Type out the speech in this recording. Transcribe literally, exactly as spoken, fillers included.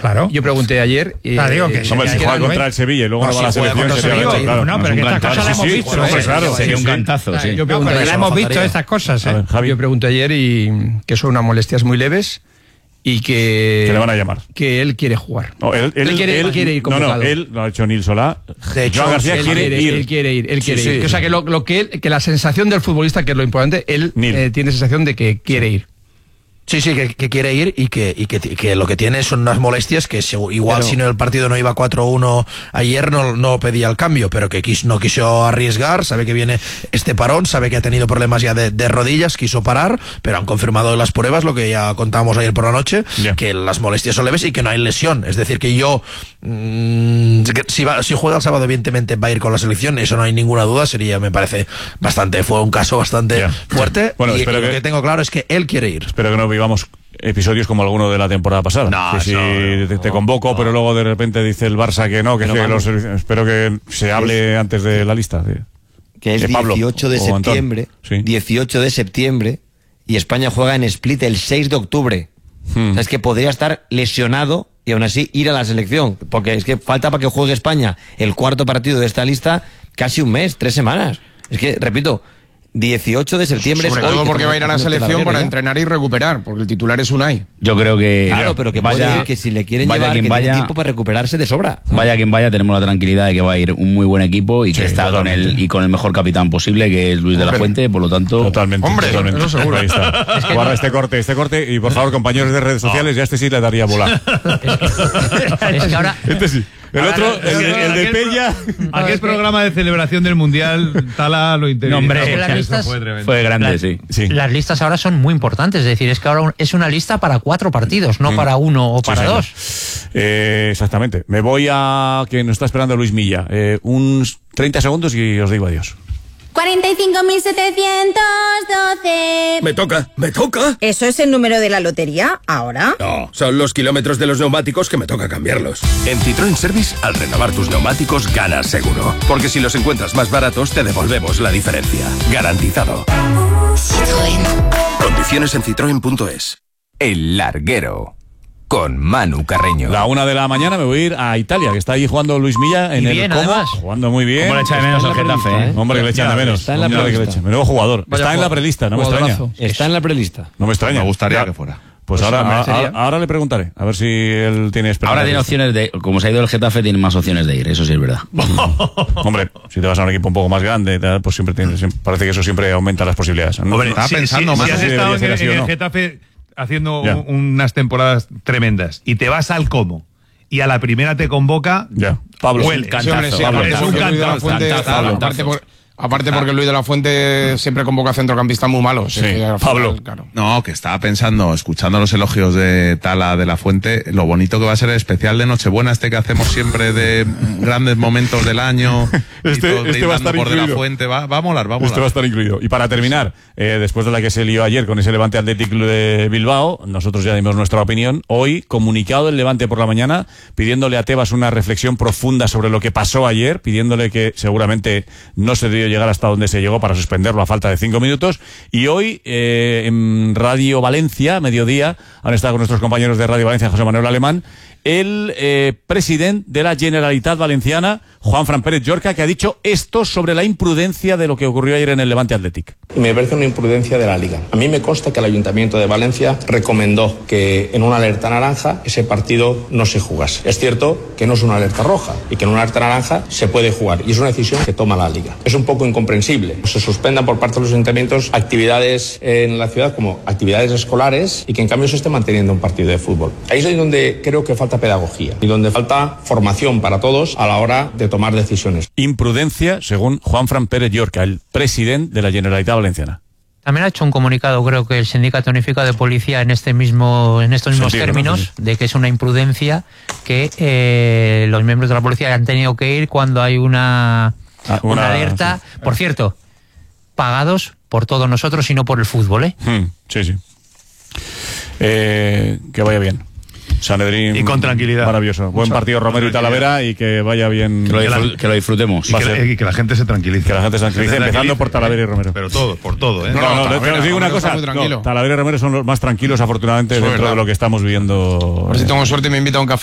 Claro. Yo pregunté ayer. Eh, claro, digo que eh, hombre, si juega contra el Sevilla y luego no, no va a la selección, sería digo, claro. No, pero que estas cosas las hemos visto. Sí, sí, claro, sería un cantazo. Sí. Yo pregunté, no, pero hemos visto estas cosas. ¿eh? Ver, yo pregunté ayer y que son unas molestias muy leves. Y que... Que le van a llamar. Que él quiere jugar. No, él, él, él, quiere, él, él quiere ir convocado. No, no, él lo ha hecho Nil Solá. De hecho, Joan García él quiere, quiere ir. Él quiere ir, él quiere sí, ir. sí. O sea, que, lo, lo que, él, que la sensación del futbolista, que es lo importante, él eh, tiene sensación de que quiere ir. Sí, sí, que, que quiere ir y que, y que, que lo que tiene son unas molestias que se, igual pero, si no el partido no iba cuatro uno ayer no, no pedía el cambio, pero que quis, no quiso arriesgar, sabe que viene este parón, sabe que ha tenido problemas ya de, de rodillas, quiso parar, pero han confirmado en las pruebas lo que ya contábamos ayer por la noche, yeah. que las molestias son leves y que no hay lesión. Es decir, que yo, mmm, si, va, si juega el sábado evidentemente va a ir con la selección, eso no hay ninguna duda, sería, me parece, bastante, fue un caso bastante yeah. fuerte. Bueno, y, espero y lo que, que tengo claro es que él quiere ir. Espero que no vivamos episodios como alguno de la temporada pasada. No, que si no, te, te convoco, no. pero luego de repente dice el Barça que no, que, no, que los, espero que se hable antes de la lista. De, que es de Pablo, dieciocho de septiembre, sí. dieciocho de septiembre, y España juega en Split el seis de octubre. Hmm. O sea, es que podría estar lesionado y aún así ir a la selección, porque es que falta para que juegue España el cuarto partido de esta lista casi un mes, tres semanas. Es que, repito, dieciocho de septiembre. Sobre es todo hoy, porque va a ir a la selección para ya. entrenar y recuperar, porque el titular es Unai. Yo creo que... Claro, pero que vaya, que si le quieren vaya llevar, quien que vaya, tiene tiempo para recuperarse de sobra. Vaya quien vaya, tenemos la tranquilidad de que va a ir un muy buen equipo y sí, que está con el, y con el mejor capitán posible, que es Luis de la Fuente, por lo tanto... Totalmente. Hombre, totalmente. Eso seguro. Ahí está. Es que Guarda no. este corte, este corte, y por favor, compañeros de redes sociales, no. ya este sí le daría bola. Es que ahora... Este sí. El otro, el, el, el de Peña. Aquel programa de celebración del Mundial, Tala lo interesa. No, hombre, las listas, fue, fue grande, las, sí. sí. Las listas ahora son muy importantes, es decir, es que ahora es una lista para cuatro partidos, no mm. para uno o para sí, dos. Eh, exactamente. Me voy a que nos está esperando Luis Milla. Eh, unos treinta segundos y os digo adiós. cuarenta y cinco mil setecientos doce. Me toca, me toca. ¿Eso es el número de la lotería ahora? No, son los kilómetros de los neumáticos que me toca cambiarlos. En Citroën Service, al renovar tus neumáticos, ganas seguro. Porque si los encuentras más baratos, te devolvemos la diferencia. Garantizado. Citroën. Condiciones en citroen punto es. El Larguero. Con Manu Carreño. La una de la mañana me voy a ir a Italia, que está ahí jugando Luis Milla en y el bien, Como, además. jugando muy bien. ¿Cómo le echa de menos al Getafe? ¿eh? Hombre, que le echan de menos. Está en la prelista. Menudo jugador. Vaya está en la prelista, no me extraña. Está en la prelista. No me extraña. Me gustaría ya. que fuera. Pues, pues ahora, a, a, ahora le preguntaré, a ver si él tiene esperanza. Ahora tiene opciones de, como se ha ido el Getafe, tiene más opciones de ir, eso sí es verdad. Hombre, si te vas a un equipo un poco más grande, pues siempre tienes, siempre, parece que eso siempre aumenta las posibilidades. ¿no? Hombre, estaba sí, pensando sí, más. sí, Si has estado en, en el no. Getafe haciendo ya. unas temporadas tremendas y te vas al Como y a la primera te convoca, ya. Pablo, huele. Sí, hombre, sí, Pablo, es un cantazo. Aparte, por, aparte porque Luis de la Fuente siempre convoca centrocampistas muy malos. Sí, es que Pablo. Final, claro. No, que estaba pensando, escuchando los elogios de Tala de la Fuente, lo bonito que va a ser el especial de Nochebuena, este que hacemos siempre de grandes momentos del año. Este, y este va a estar por incluido. De la Fuente, va, va a molar, va a molar. Este va a estar incluido. Y para terminar, eh, después de la que se lió ayer con ese Levante Atlético de Bilbao, nosotros ya dimos nuestra opinión. Hoy, comunicado el Levante por la mañana, pidiéndole a Tebas una reflexión profunda sobre lo que pasó ayer, pidiéndole que seguramente no se debió llegar hasta donde se llegó para suspenderlo a falta de cinco minutos. Y hoy, eh, en Radio Valencia, mediodía, han estado con nuestros compañeros de Radio Valencia, José Manuel Alemán, el eh, presidente de la Generalitat Valenciana, Juanfran Pérez Llorca, que ha dicho esto sobre la imprudencia de lo que ocurrió ayer en el Levante Athletic. Me parece una imprudencia de la Liga. A mí me consta que el Ayuntamiento de Valencia recomendó que en una alerta naranja ese partido no se jugase. Es cierto que no es una alerta roja y que en una alerta naranja se puede jugar y es una decisión que toma la Liga. Es un poco incomprensible. Se suspendan por parte de los ayuntamientos actividades en la ciudad como actividades escolares y que en cambio se esté manteniendo un partido de fútbol. Ahí es donde creo que falta pedagogía y donde falta formación para todos a la hora de tomar decisiones. Imprudencia, según Juanfran Pérez Llorca, el presidente de la Generalitat Valenciana. También ha hecho un comunicado, creo que el Sindicato Unificado de Policía en este mismo, en estos mismos Sentido, términos, ¿no? De que es una imprudencia que eh, los miembros de la policía han tenido que ir cuando hay una, ah, una, una alerta. Sí. Por cierto, pagados por todos nosotros y no por el fútbol, ¿eh? Hmm, sí, sí. Eh, que vaya bien. Sanedrín, y con tranquilidad. Maravilloso. Buen partido Romero y Talavera y que vaya bien. Que lo, disfrut que lo disfrutemos. Y que, la, y que la gente se tranquilice. Que la gente se tranquilice, empezando por Talavera y Romero. Pero todo, por todo, ¿eh? No, no, no, no os digo una cosa. No, Talavera y Romero son los más tranquilos, afortunadamente, dentro de lo que estamos viviendo. A ver si tengo suerte y me invita a un café.